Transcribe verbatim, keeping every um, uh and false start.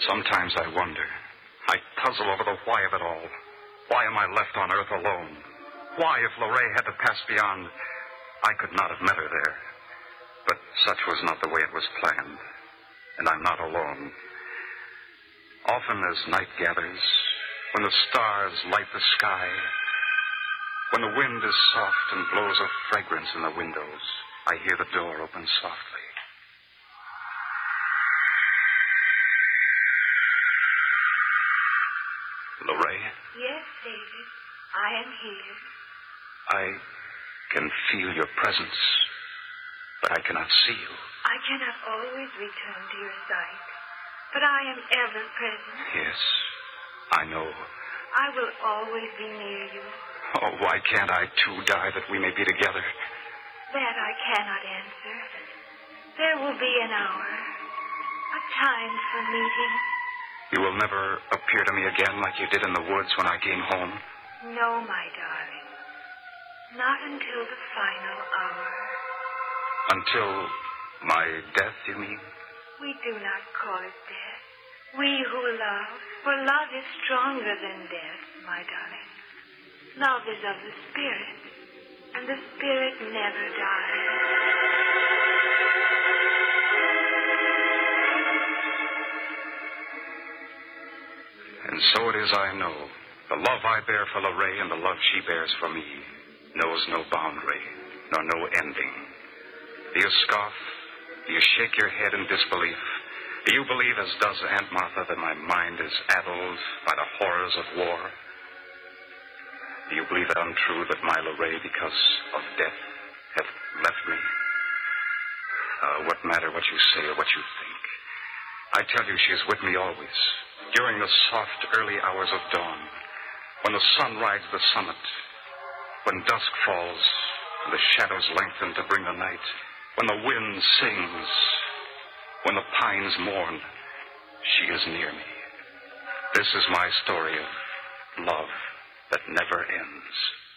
Sometimes I wonder. I puzzle over the why of it all. Why am I left on Earth alone? Why, if Lorraine had to pass beyond, I could not have met her there. But such was not the way it was planned. And I'm not alone. Often as night gathers, when the stars light the sky, when the wind is soft and blows a fragrance in the windows, I hear the door open softly. Lorraine? Yes, David. I am here. I can feel your presence, but I cannot see you. I cannot always return to your sight, but I am ever present. Yes, I know. I will always be near you. Oh, why can't I, too, die that we may be together? That I cannot answer. There will be an hour, a time for meeting. You will never appear to me again like you did in the woods when I came home? No, my darling. Not until the final hour. Until my death, you mean? We do not call it death. We who love, for love is stronger than death, my darling. Love is of the spirit, and the spirit never dies. And so it is I know. The love I bear for Lorraine and the love she bears for me knows no boundary, nor no ending. Do you scoff? Do you shake your head in disbelief? Do you believe, as does Aunt Martha, that my mind is addled by the horrors of war? Do you believe it untrue that my Lorraine, because of death, hath left me? Uh, what matter what you say or what you think? I tell you she is with me always, during the soft early hours of dawn, when the sun rides the summit, when dusk falls and the shadows lengthen to bring the night, when the wind sings, when the pines mourn, she is near me. This is my story of love that never ends.